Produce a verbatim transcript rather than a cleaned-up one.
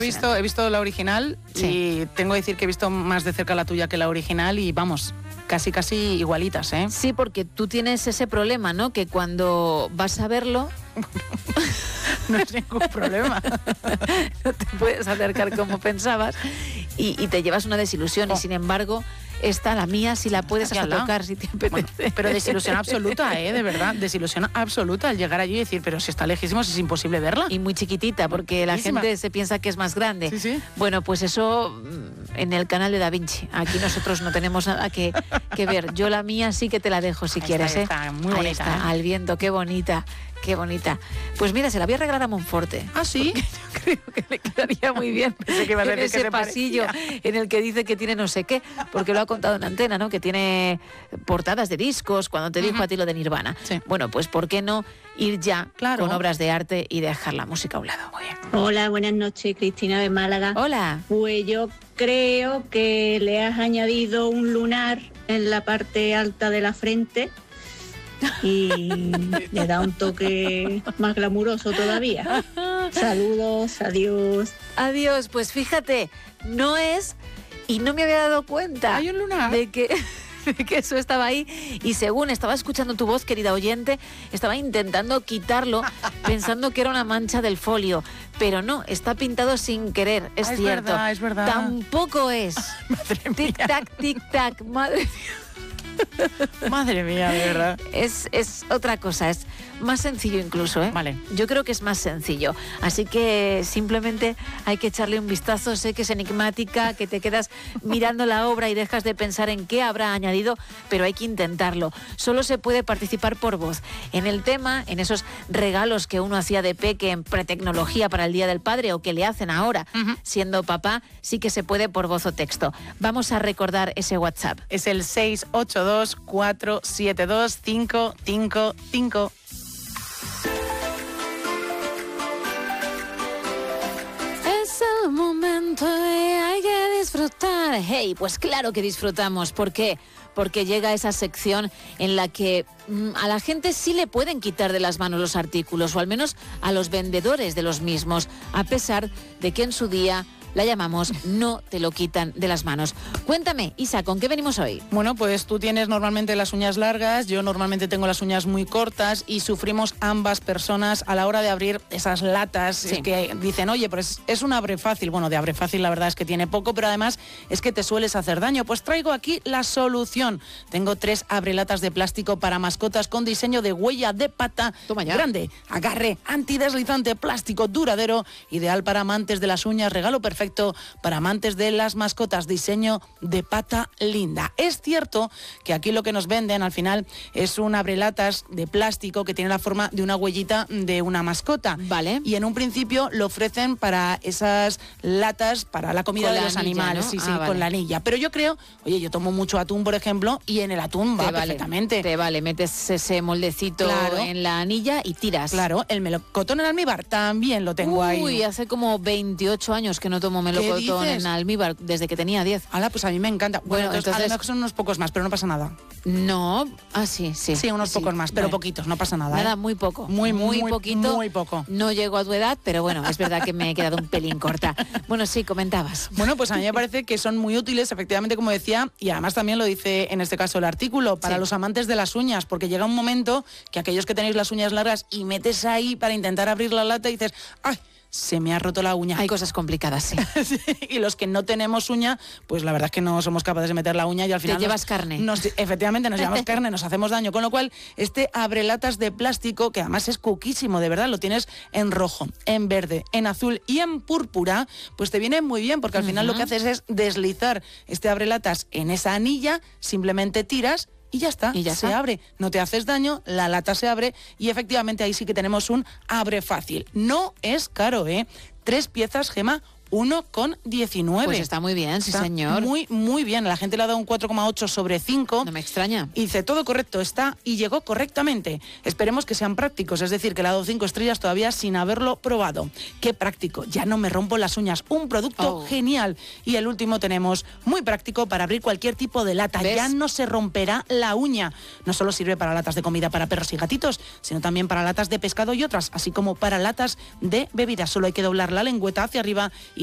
He visto, he visto la original sí. y tengo que decir que he visto más de cerca la tuya que la original y vamos, casi casi igualitas, ¿eh? Sí, porque tú tienes ese problema, ¿no? Que cuando vas a verlo... no es ningún problema. No te puedes acercar como pensabas y, y te llevas una desilusión oh. y sin embargo... Esta, la mía, si la puedes hasta tocar, si te apetece. Bueno, pero desilusión absoluta, ¿eh? De verdad, desilusión absoluta al llegar allí y decir, pero si está lejísimos es imposible verla. Y muy chiquitita, porque la Lejísima. gente se piensa que es más grande. Sí, sí. Bueno, pues eso en el canal de Da Vinci. Aquí nosotros no tenemos nada que, que ver. Yo la mía sí que te la dejo si ahí quieres, está, ¿eh? Está, muy bonita. Ahí está, ¿eh? al viento, qué bonita. Qué bonita. Pues mira, se la voy a regalar a Monforte. ¿Ah, sí? Yo creo que le quedaría muy bien Pensé que iba a en ese que pasillo parecía. en el que dice que tiene no sé qué, porque lo ha contado en antena, ¿no? Que tiene portadas de discos, cuando te dijo uh-huh. a ti lo de Nirvana. Sí. Bueno, pues ¿por qué no ir ya claro. con obras de arte y dejar la música a un lado? Muy bien. Hola, buenas noches, Cristina de Málaga. Hola. Pues yo creo que le has añadido un lunar en la parte alta de la frente y le da un toque más glamuroso todavía. Saludos, adiós. Adiós, pues fíjate, no es, y no me había dado cuenta hay un lunar de que, de que eso estaba ahí, y según estaba escuchando tu voz, querida oyente, estaba intentando quitarlo pensando que era una mancha del folio, pero no, está pintado sin querer, es ah, cierto. Es verdad, es verdad. Tampoco es. Tic-tac, tic-tac, madre Madre mía, de verdad. Es, es otra cosa, es más sencillo incluso, ¿eh? Vale. Yo creo que es más sencillo. Así que simplemente hay que echarle un vistazo. Sé que es enigmática, que te quedas mirando la obra y dejas de pensar en qué habrá añadido, pero hay que intentarlo. Solo se puede participar por voz. En el tema, en esos regalos que uno hacía de peque en pretecnología para el Día del Padre o que le hacen ahora, uh-huh. siendo papá, sí que se puede por voz o texto. Vamos a recordar ese WhatsApp. Es el seis ocho dos, cuatro siete dos, cinco cinco cinco. Es el momento y hay que disfrutar. Hey, pues claro que disfrutamos. ¿Por qué? Porque llega esa sección en la que mmm, a la gente sí le pueden quitar de las manos los artículos, o al menos a los vendedores de los mismos, a pesar de que en su día la llamamos no te lo quitan de las manos. Cuéntame, Isa, ¿con qué venimos hoy? Bueno, pues tú tienes normalmente las uñas largas, yo normalmente tengo las uñas muy cortas y sufrimos ambas personas a la hora de abrir esas latas sí. que dicen, oye, pues es un abre fácil. Bueno, de abre fácil la verdad es que tiene poco, pero además es que te sueles hacer daño. Pues traigo aquí la solución. Tengo tres abrelatas de plástico para mascotas con diseño de huella de pata grande, agarre, antideslizante, plástico duradero, ideal para amantes de las uñas, regalo perfecto Perfecto para amantes de las mascotas, diseño de pata linda. Es cierto que aquí lo que nos venden al final es un abrelatas de plástico que tiene la forma de una huellita de una mascota. Vale. Y en un principio lo ofrecen para esas latas para la comida con de la los anilla, animales, ¿no? sí, ah, sí, vale. con la anilla. Pero yo creo, oye, yo tomo mucho atún, por ejemplo, y en el atún va te vale, perfectamente. Te vale, metes ese moldecito claro. en la anilla y tiras. Claro, el melocotón en almíbar también lo tengo Uy, ahí. Uy, hace como veintiocho años que no tomo melocotón en almíbar, desde que tenía diez. Hala, pues a mí me encanta. Bueno, bueno entonces, entonces a lo mejor son unos pocos más, pero no pasa nada. No, ah, sí, sí. Sí, unos sí. pocos más, pero bueno, poquitos, no pasa nada. Nada, ¿eh? muy poco. Muy, muy, muy poquito. Muy poco. No llego a tu edad, pero bueno, es verdad que me he quedado un pelín corta. Bueno, sí, comentabas. Bueno, pues a mí me parece que son muy útiles, efectivamente, como decía, y además también lo dice en este caso el artículo, para sí. los amantes de las uñas, porque llega un momento que aquellos que tenéis las uñas largas y metes ahí para intentar abrir la lata y dices, ¡ay! Se me ha roto la uña. Hay cosas complicadas, sí. sí. Y los que no tenemos uña, pues la verdad es que no somos capaces de meter la uña y al final... Te llevas nos, carne. Nos, efectivamente, nos llevamos carne, nos hacemos daño. Con lo cual, este abrelatas de plástico, que además es cuquísimo, de verdad, lo tienes en rojo, en verde, en azul y en púrpura, pues te viene muy bien, porque al final uh-huh. lo que haces es deslizar este abrelatas en esa anilla, simplemente tiras y ya está, y ya se está. abre, no te haces daño, la lata se abre y efectivamente ahí sí que tenemos un abre fácil. No es caro, ¿eh? Tres piezas, Gema, uno con diecinueve. Pues está muy bien, sí está señor. Muy, muy bien. La gente le ha dado un cuatro coma ocho sobre cinco. No me extraña. Y dice, todo correcto está y llegó correctamente. Esperemos que sean prácticos, es decir, que le ha dado cinco estrellas todavía sin haberlo probado. Qué práctico, ya no me rompo las uñas. Un producto oh. genial. Y el último tenemos, muy práctico para abrir cualquier tipo de lata. ¿Ves? Ya no se romperá la uña. No solo sirve para latas de comida para perros y gatitos, sino también para latas de pescado y otras, así como para latas de bebidas. Solo hay que doblar la lengüeta hacia arriba y